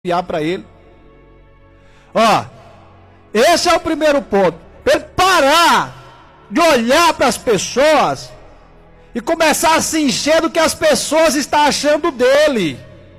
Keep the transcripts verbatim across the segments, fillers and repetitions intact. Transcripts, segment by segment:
enviar para ele. Ó, esse é o primeiro ponto. Para ele parar de olhar para as pessoas e começar a se encher do que as pessoas estão achando dele.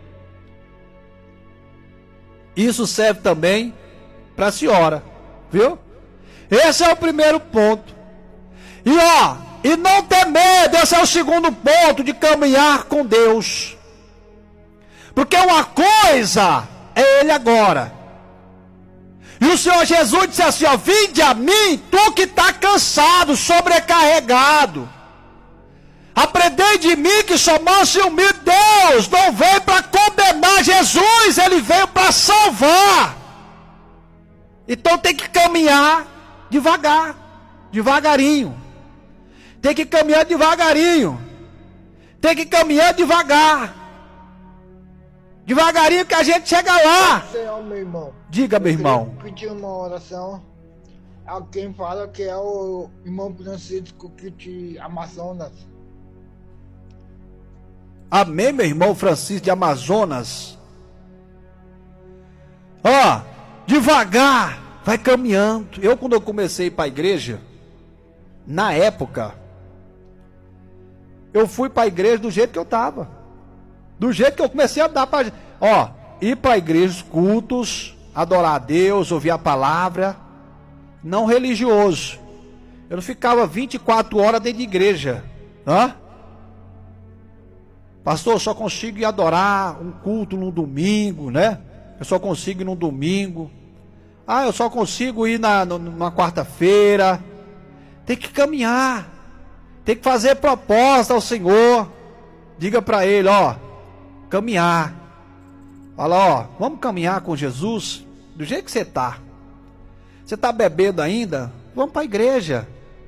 Isso serve também para a senhora, viu? Esse é o primeiro ponto. E ó, e não ter medo, esse é o segundo ponto de caminhar com Deus. Porque uma coisa é Ele agora. E o Senhor Jesus disse assim, ó, vinde a mim, tu que está cansado, sobrecarregado. Aprendei de mim que sou manso e humilde. Deus não veio para condenar Jesus, Ele veio para salvar. Então tem que caminhar devagar, devagarinho. Tem que caminhar devagarinho. Tem que caminhar devagar. Devagarinho que a gente chega lá. Senhor, meu irmão. Diga, meu irmão. Eu pedir uma oração. Alguém fala que é o irmão Francisco que te Amazonas. Amém, meu irmão Francisco de Amazonas. Ó, devagar, vai caminhando. Eu, quando eu comecei para a igreja, na época, eu fui para a igreja do jeito que eu estava. Do jeito que eu comecei a dar para... Ó, ir para a igreja, cultos, adorar a Deus, ouvir a palavra, não religioso. Eu não ficava vinte e quatro horas dentro de igreja. Hã? Pastor, eu só consigo ir adorar um culto no domingo, né? Eu só consigo ir no domingo. Ah, eu só consigo ir na, na quarta-feira. Tem que caminhar. Tem que fazer proposta ao Senhor. Diga para Ele, ó, caminhar. Fala, ó, vamos caminhar com Jesus do jeito que você está. Você está bebendo ainda? Vamos para a igreja.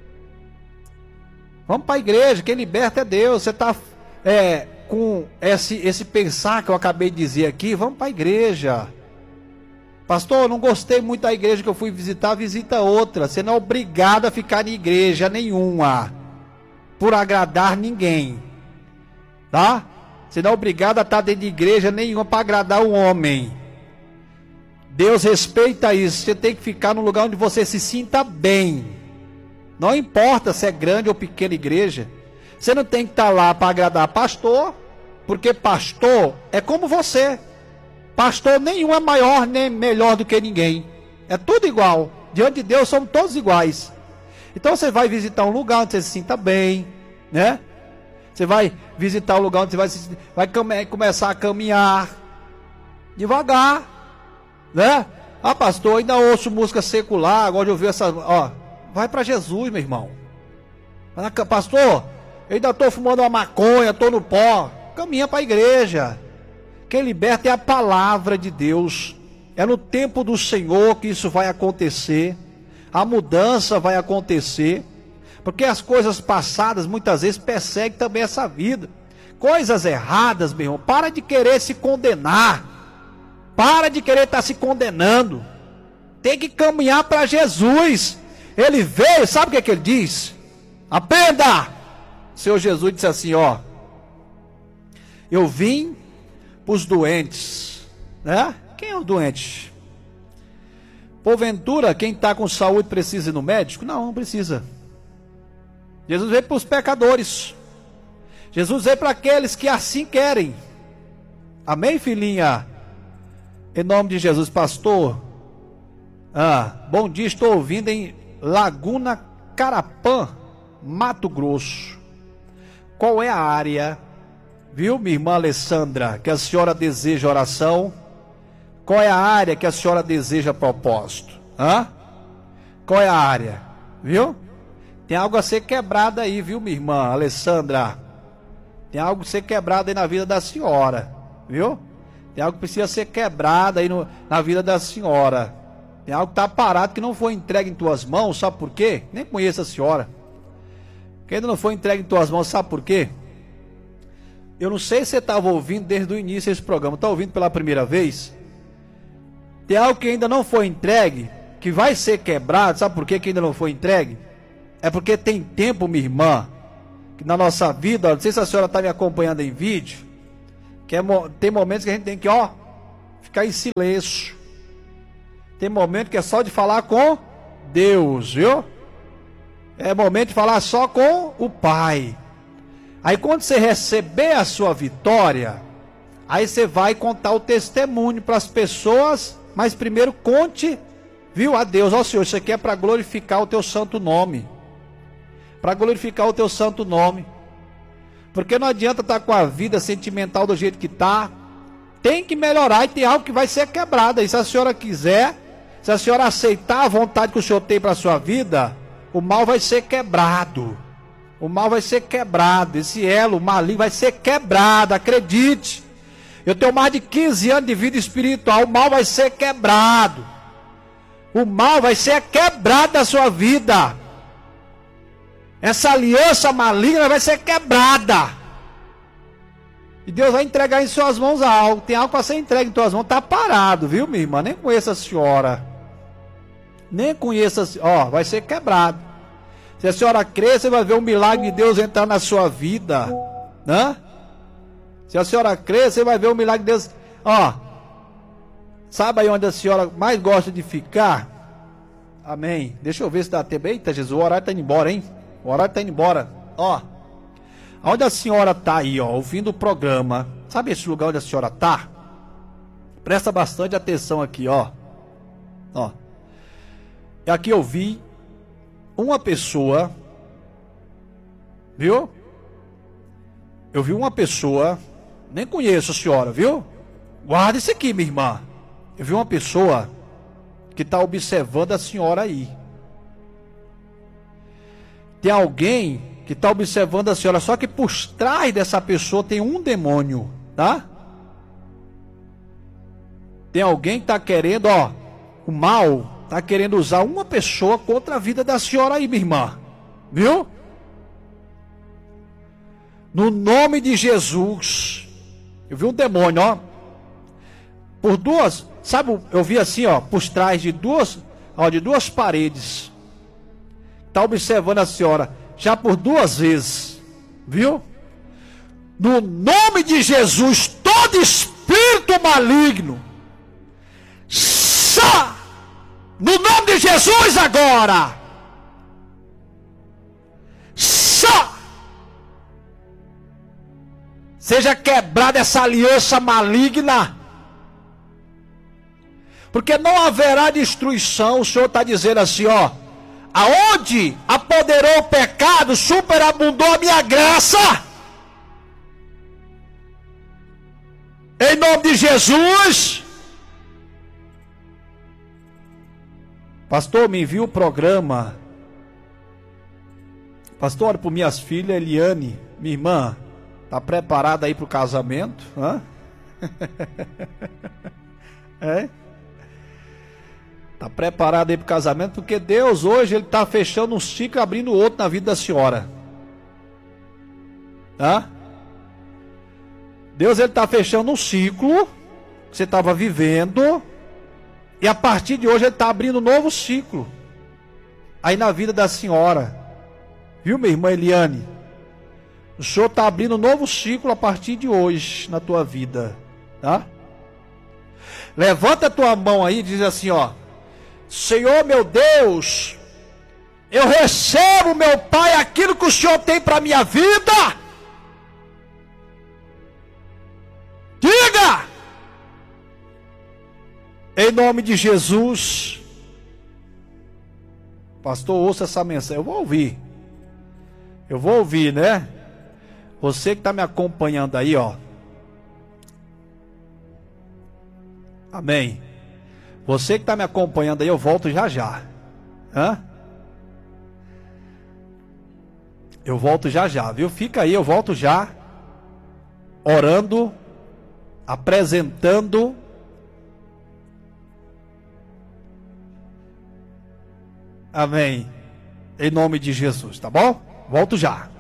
Vamos para a igreja, quem liberta é Deus. Você está é, com esse, esse pensar que eu acabei de dizer aqui, vamos para a igreja. Pastor, eu não gostei muito da igreja que eu fui visitar, visita outra. Você não é obrigado a ficar em igreja nenhuma, por agradar ninguém. Tá? Você não é obrigado a estar dentro de igreja nenhuma para agradar o homem. Deus respeita isso. Você tem que ficar no lugar onde você se sinta bem. Não importa se é grande ou pequena igreja. Você não tem que estar lá para agradar pastor, porque pastor é como você. Pastor nenhum é maior nem melhor do que ninguém. É tudo igual. Diante de Deus somos todos iguais. Então você vai visitar um lugar onde você se sinta bem, né? Você vai visitar um lugar onde você vai, se, vai come, começar a caminhar devagar, né? Ah, pastor, eu ainda ouço música secular, gosto de ouvir essa... Ó, vai para Jesus, meu irmão. Pastor, eu ainda estou fumando uma maconha, estou no pó. Caminha para a igreja. Quem liberta é a palavra de Deus. É no tempo do Senhor que isso vai acontecer. A mudança vai acontecer. Porque as coisas passadas muitas vezes perseguem também essa vida. Coisas erradas, meu irmão. Para de querer se condenar. Para de querer estar se condenando. Tem que caminhar para Jesus. Ele veio, sabe o que é que ele diz? Aprenda! O Senhor Jesus disse assim, ó. Eu vim para os doentes, né? Quem é o doente? Porventura, quem está com saúde precisa ir no médico? Não, não precisa. Jesus veio para os pecadores. Jesus veio para aqueles que assim querem. Amém, filhinha? Em nome de Jesus, pastor. Ah, bom dia, estou ouvindo em Laguna Carapã, Mato Grosso. Qual é a área, viu, minha irmã Alessandra, que a senhora deseja oração? Qual é a área que a senhora deseja propósito? Hã? Qual é a área? Viu? Tem algo a ser quebrado aí, viu, minha irmã Alessandra? Tem algo a ser quebrado aí na vida da senhora, viu? Tem algo que precisa ser quebrado aí no, na vida da senhora. Tem algo que está parado, que não foi entregue em tuas mãos, sabe por quê? Nem conheço a senhora. Que ainda não foi entregue em tuas mãos, sabe por quê? Eu não sei se você estava ouvindo desde o início desse programa. Está ouvindo pela primeira vez? Tem algo que ainda não foi entregue, que vai ser quebrado, sabe por quê que ainda não foi entregue? É porque tem tempo, minha irmã, que na nossa vida, não sei se a senhora está me acompanhando em vídeo, que é, tem momentos que a gente tem que, ó, ficar em silêncio. Tem momento que é só de falar com Deus, viu? É momento de falar só com o Pai. Aí quando você receber a sua vitória, aí você vai contar o testemunho para as pessoas, mas primeiro conte, viu, a Deus. Ó Senhor, isso aqui é para glorificar o teu santo nome. Para glorificar o teu santo nome. Porque não adianta estar com a vida sentimental do jeito que está. Tem que melhorar e tem algo que vai ser quebrado. E se a senhora quiser, se a senhora aceitar a vontade que o Senhor tem para a sua vida, o mal vai ser quebrado. O mal vai ser quebrado. Esse elo maligno vai ser quebrado, acredite. Eu tenho mais de quinze anos de vida espiritual. O mal vai ser quebrado. O mal vai ser quebrado da sua vida. Essa aliança maligna vai ser quebrada. E Deus vai entregar em suas mãos algo. Tem algo para ser entregue em suas mãos. Está parado, viu, minha irmã? Nem conheço a senhora. Nem conheço a senhora. Ó, vai ser quebrado. Se a senhora crer, você vai ver o milagre de Deus entrar na sua vida. Né? Se a senhora crer, você vai ver o milagre de Deus. Ó, sabe aí onde a senhora mais gosta de ficar? Amém. Deixa eu ver se dá tempo. Eita, Jesus, o horário está indo embora, hein? O horário está indo embora. Ó, onde a senhora está aí, ó, ouvindo o programa. Sabe esse lugar onde a senhora está? Presta bastante atenção aqui, ó. Ó. E aqui eu vi uma pessoa, viu? Eu vi uma pessoa, nem conheço a senhora, viu? Guarda isso aqui, minha irmã. Eu vi uma pessoa que está observando a senhora aí. Tem alguém que está observando a senhora, só que por trás dessa pessoa tem um demônio, tá? Tem alguém que está querendo, ó, o mal está querendo usar uma pessoa contra a vida da senhora aí, minha irmã, viu? No nome de Jesus, eu vi um demônio, ó, por duas, sabe, eu vi assim, ó, por trás de duas, ó, de duas paredes. Está observando a senhora já por duas vezes, viu? No nome de Jesus, todo espírito maligno, sa, no nome de Jesus agora, sa, seja quebrada essa aliança maligna, porque não haverá destruição. O Senhor está dizendo assim, ó, aonde apoderou o pecado, superabundou a minha graça. Em nome de Jesus. Pastor, me envia o programa. Pastor, ora por minhas filhas, Eliane, minha irmã, está preparada aí para o casamento? Hã? É? Está preparado aí para o casamento, porque Deus hoje ele está fechando um ciclo, abrindo outro na vida da senhora. Tá? Deus ele está fechando um ciclo que você estava vivendo, e a partir de hoje ele está abrindo um novo ciclo aí na vida da senhora. Viu, minha irmã Eliane? O Senhor está abrindo um novo ciclo a partir de hoje na tua vida. Tá? Levanta a tua mão aí e diz assim, ó: Senhor meu Deus, eu recebo, meu Pai, aquilo que o Senhor tem para a minha vida. Diga! Em nome de Jesus. Pastor, ouça essa mensagem. Eu vou ouvir. Eu vou ouvir, né? Você que está me acompanhando aí, ó. Amém. Você que está me acompanhando aí, eu volto já já. Hã? Eu volto já já, viu? Fica aí, eu volto já. Orando, apresentando. Amém. Em nome de Jesus, tá bom? Volto já.